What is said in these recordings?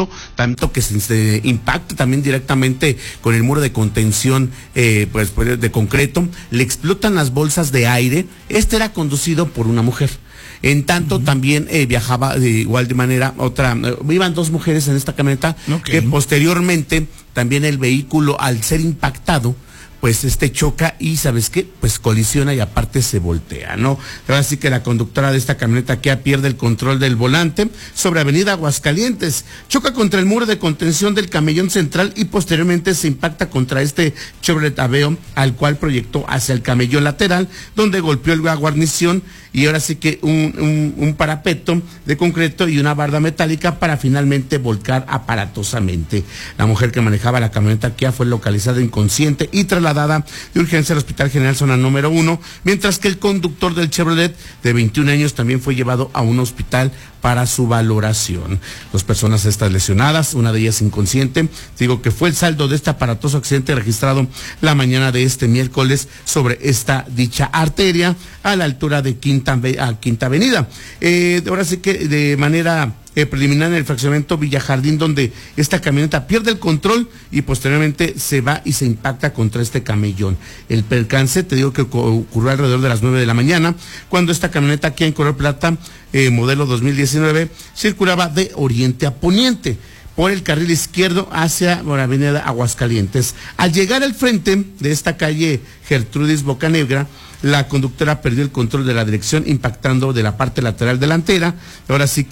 vehículo, tanto que se impacta también directamente con el muro de contención pues de concreto, le explotan las bolsas de aire. Este era conducido por una mujer. En tanto, también viajaba de igual de manera iban dos mujeres en esta camioneta, que posteriormente también el vehículo, al ser impactado, pues choca y, ¿sabes qué? Pues colisiona y aparte se voltea, ¿no? Ahora sí que la conductora de esta camioneta Kia pierde el control del volante sobre Avenida Aguascalientes, choca contra el muro de contención del camellón central y posteriormente se impacta contra este Chevrolet Aveo, al cual proyectó hacia el camellón lateral, donde golpeó la guarnición y ahora sí que un parapeto de concreto y una barda metálica para finalmente volcar aparatosamente. La mujer que manejaba la camioneta Kia fue localizada inconsciente y trasladada de urgencia al Hospital General Zona número 1, mientras que el conductor del Chevrolet de 21 años también fue llevado a un hospital para su valoración. Dos personas estas lesionadas, una de ellas inconsciente. Digo que fue el saldo de este aparatoso accidente registrado la mañana de este miércoles sobre esta dicha arteria a la altura de Quinta Avenida. Ahora sí que de manera preliminar en el fraccionamiento Villajardín, donde esta camioneta pierde el control y posteriormente se va y se impacta contra este camellón. El percance, te digo que ocurrió alrededor de las 9 de la mañana, cuando esta camioneta aquí en color plata, modelo 2019, circulaba de oriente a poniente por el carril izquierdo hacia la Avenida Aguascalientes. Al llegar al frente de esta calle Gertrudis Bocanegra, la conductora perdió el control de la dirección, impactando de la parte lateral delantera. Ahora sí,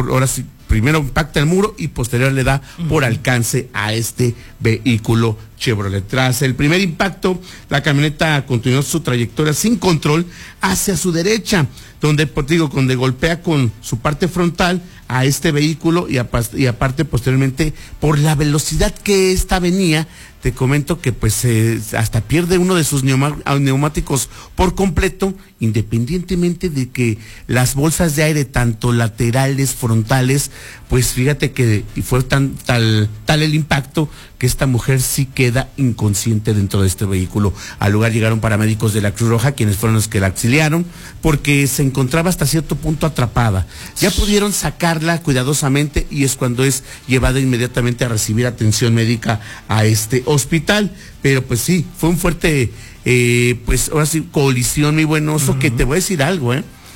primero impacta el muro y posterior le da por alcance a este vehículo Chevrolet. Tras el primer impacto, la camioneta continuó su trayectoria sin control hacia su derecha, donde golpea con su parte frontal a este vehículo y aparte posteriormente, por la velocidad que esta venía, te comento que pues hasta pierde uno de sus neumáticos por completo, independientemente de que las bolsas de aire, tanto laterales, frontales, pues fíjate que fue tal el impacto que esta mujer sí queda inconsciente dentro de este vehículo. Al lugar llegaron paramédicos de la Cruz Roja, quienes fueron los que la auxiliaron, porque se encontraba hasta cierto punto atrapada. Ya pudieron sacarla cuidadosamente y es cuando es llevada inmediatamente a recibir atención médica a este hospital. Pero pues sí, fue un fuerte, pues ahora sí, colisión, mi buen oso, que te voy a decir algo,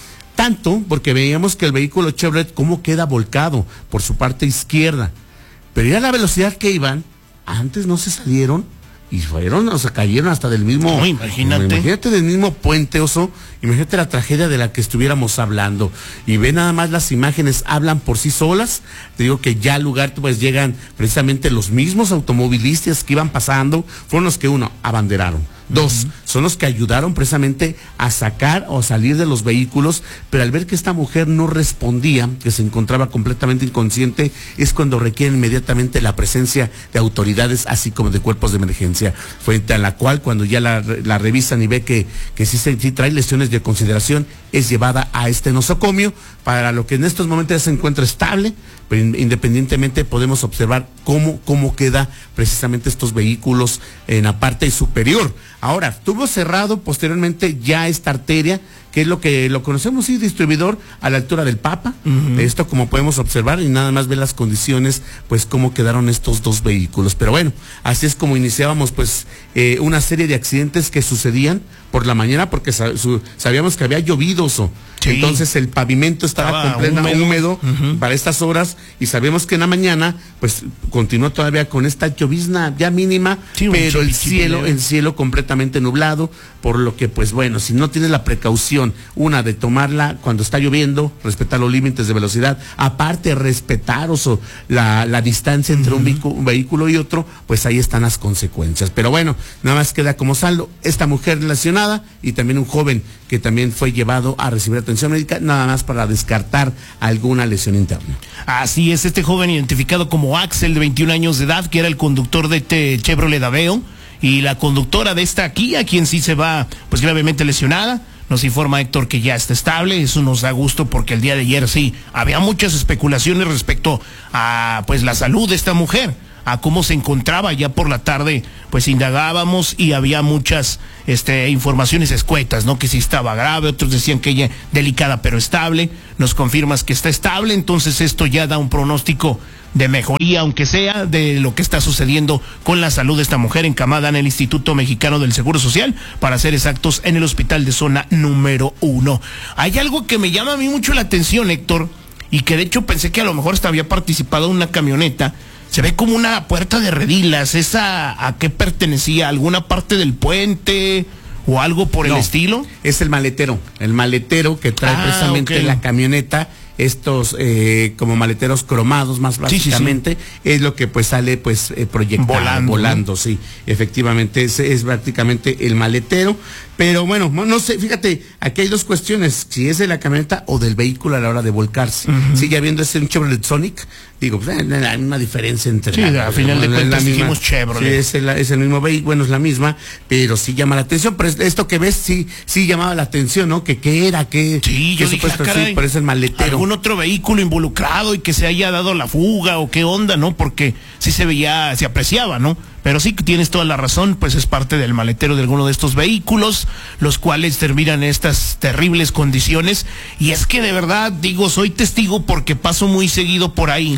tanto porque veíamos que el vehículo Chevrolet cómo queda volcado por su parte izquierda, pero ya la velocidad que iban, antes no se salieron y cayeron hasta del mismo, imagínate del mismo puente, oso. Imagínate la tragedia de la que estuviéramos hablando. Y ve nada más, las imágenes hablan por sí solas. Te digo que ya al lugar pues llegan precisamente los mismos automovilistas que iban pasando, fueron los que abanderaron. Dos, son los que ayudaron precisamente a sacar o a salir de los vehículos, pero al ver que esta mujer no respondía, que se encontraba completamente inconsciente, es cuando requieren inmediatamente la presencia de autoridades, así como de cuerpos de emergencia, frente a la cual cuando ya la revisan y ve que sí trae lesiones de consideración, es llevada a este nosocomio, para lo que en estos momentos ya se encuentra estable, pero independientemente podemos observar cómo queda precisamente estos vehículos en la parte superior. Ahora, estuvo cerrado posteriormente ya esta arteria, que es lo que lo conocemos, sí, distribuidor a la altura del Papa. Esto como podemos observar y nada más ver las condiciones, pues cómo quedaron estos dos vehículos. Pero bueno, así es como iniciábamos pues una serie de accidentes que sucedían por la mañana, porque sabíamos que había llovido, sí. Entonces el pavimento estaba completamente húmedo para estas horas y sabemos que en la mañana pues continuó todavía con esta llovizna ya mínima, sí, pero el cielo completamente nublado, por lo que pues bueno, si no tienes la precaución, una de tomarla cuando está lloviendo, respetar los límites de velocidad, aparte respetar la distancia entre un vehículo y otro, pues ahí están las consecuencias. Pero bueno, nada más queda como saldo esta mujer relacionada y también un joven que también fue llevado a recibir atención médica, nada más para descartar alguna lesión interna. Así es, este joven identificado como Axel, de 21 años de edad, que era el conductor de este Chevrolet Aveo, y la conductora de esta Kia, quien sí se va pues gravemente lesionada. Nos informa Héctor que ya está estable. Eso nos da gusto porque el día de ayer sí había muchas especulaciones respecto a pues la salud de esta mujer. a cómo se encontraba ya por la tarde, pues indagábamos y había muchas informaciones escuetas, ¿no? Que si estaba grave, otros decían que ella delicada pero estable. Nos confirmas que está estable, entonces esto ya da un pronóstico de mejoría, aunque sea, de lo que está sucediendo con la salud de esta mujer encamada en el Instituto Mexicano del Seguro Social, para ser exactos, en el hospital de zona número 1. Hay algo que me llama a mí mucho la atención, Héctor, y que de hecho pensé que a lo mejor hasta había participado en una camioneta. Se ve como una puerta de redilas. ¿Esa a qué pertenecía? ¿Alguna parte del puente o algo por el estilo? Es el maletero que trae precisamente la camioneta. Estos como maleteros cromados, más básicamente, es lo que pues sale pues proyectado, volando, sí, efectivamente, es prácticamente el maletero. Pero bueno, no sé, fíjate, aquí hay dos cuestiones, si es de la camioneta o del vehículo a la hora de volcarse. Sigue habiendo un Chevrolet Sonic, digo, pues, hay una diferencia entre... Sí, a final de cuentas dijimos Chevrolet. Sí, es el mismo vehículo, bueno, es la misma, pero sí llama la atención. Pero esto que ves, sí llamaba la atención, ¿no? ¿Qué era? Sí, yo dije, sí, pero es el maletero. ¿Algún otro vehículo involucrado y que se haya dado la fuga o qué onda, no? Porque sí se veía, se apreciaba, ¿no? Pero sí que tienes toda la razón, pues es parte del maletero de alguno de estos vehículos, los cuales terminan en estas terribles condiciones. Y es que de verdad, digo, soy testigo porque paso muy seguido por ahí,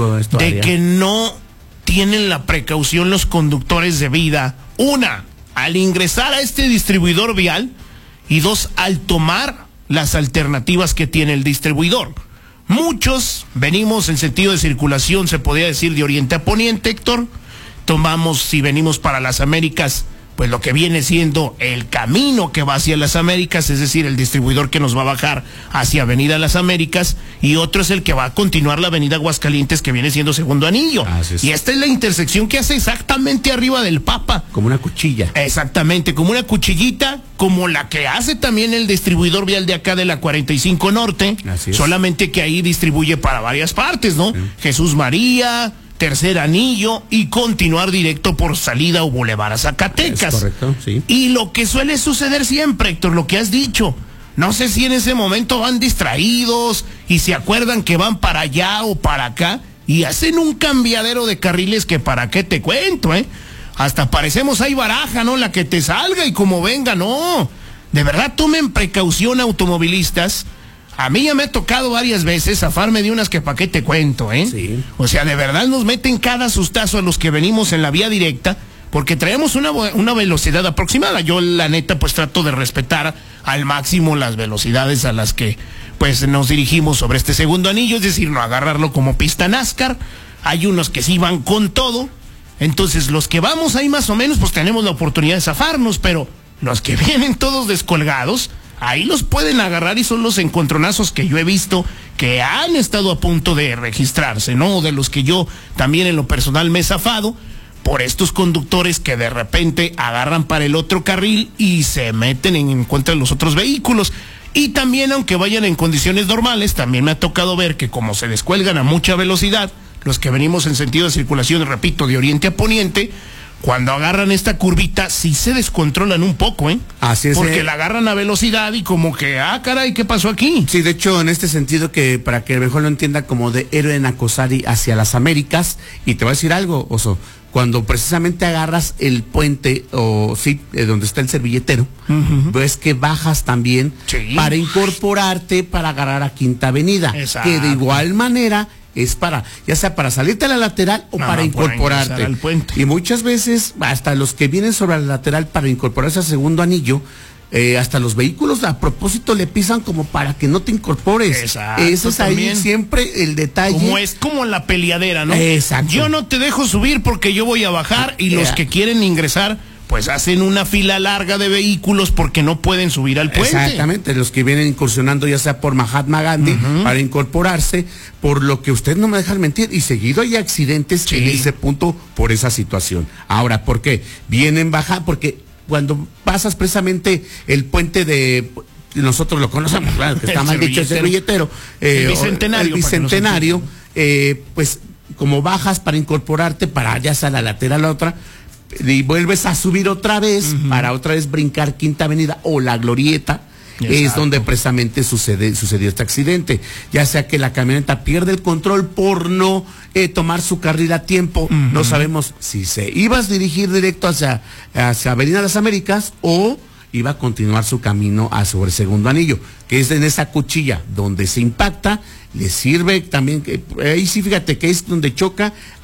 de que no tienen la precaución los conductores de vida. Una, al ingresar a este distribuidor vial, y dos, al tomar las alternativas que tiene el distribuidor. Muchos venimos en sentido de circulación, se podría decir, de oriente a poniente, Héctor. Tomamos, si venimos para las Américas, pues lo que viene siendo el camino que va hacia las Américas, es decir, el distribuidor que nos va a bajar hacia Avenida Las Américas, y otro es el que va a continuar la Avenida Aguascalientes, que viene siendo Segundo Anillo. Y esta es la intersección que hace exactamente arriba del Papa. Como una cuchilla. Exactamente, como una cuchillita, como la que hace también el distribuidor vial de acá de la 45 Norte, solamente que ahí distribuye para varias partes, ¿no? Sí. Jesús María, Tercer Anillo, y continuar directo por Salida o Boulevard a Zacatecas. Es correcto, sí. Y lo que suele suceder siempre, Héctor, lo que has dicho, no sé si en ese momento van distraídos y se acuerdan que van para allá o para acá y hacen un cambiadero de carriles que para qué te cuento, hasta parecemos ahí baraja, ¿no? La que te salga y como venga, no. De verdad, tomen precaución, automovilistas. A mí ya me ha tocado varias veces zafarme de unas que pa' qué te cuento, Sí. O sea, de verdad nos meten cada sustazo a los que venimos en la vía directa, porque traemos una velocidad aproximada. Yo, la neta, pues trato de respetar al máximo las velocidades a las que pues nos dirigimos sobre este Segundo Anillo, es decir, no agarrarlo como pista NASCAR. Hay unos que sí van con todo, entonces los que vamos ahí más o menos, pues tenemos la oportunidad de zafarnos, pero los que vienen todos descolgados, ahí los pueden agarrar, y son los encontronazos que yo he visto que han estado a punto de registrarse, ¿no? De los que yo también en lo personal me he zafado por estos conductores que de repente agarran para el otro carril y se meten en contra de los otros vehículos. Y también, aunque vayan en condiciones normales, también me ha tocado ver que como se descuelgan a mucha velocidad, los que venimos en sentido de circulación, repito, de oriente a poniente, cuando agarran esta curvita, sí se descontrolan un poco, Así es. Porque la agarran a velocidad y como que, caray, ¿qué pasó aquí? Sí, de hecho, en este sentido, que para que mejor lo entienda, como de Héroe Nacosari hacia las Américas, y te voy a decir algo, Oso, cuando precisamente agarras el puente, donde está el servilletero, ves que bajas también para incorporarte, para agarrar a Quinta Avenida. Exacto. Que de igual manera es para, ya sea para salirte a la lateral o para incorporarte al puente. Y muchas veces, hasta los que vienen sobre la lateral para incorporarse al Segundo Anillo, hasta los vehículos a propósito le pisan como para que no te incorpores. Exacto. Ese es ahí siempre el detalle. Como es como la peleadera, ¿no? Exacto. Yo no te dejo subir porque yo voy a bajar, y los que quieren ingresar pues hacen una fila larga de vehículos porque no pueden subir al puente. Exactamente, los que vienen incursionando ya sea por Mahatma Gandhi para incorporarse, por lo que usted no me deja mentir, y seguido hay accidentes en ese punto por esa situación. Ahora, ¿por qué? Vienen bajando, porque cuando pasas precisamente el puente de... Nosotros lo conocemos, claro, que está mal dicho, el servilletero. El Bicentenario. Pues como bajas para incorporarte, para ya sea la lateral a la otra, y vuelves a subir otra vez, para otra vez brincar Quinta Avenida o la Glorieta, es donde precisamente sucedió este accidente. Ya sea que la camioneta pierde el control por no tomar su carril a tiempo. No sabemos si se iba a dirigir directo hacia Avenida Las Américas o iba a continuar su camino sobre el segundo anillo, que es en esa cuchilla donde se impacta. Le sirve también, ahí sí fíjate que es donde choca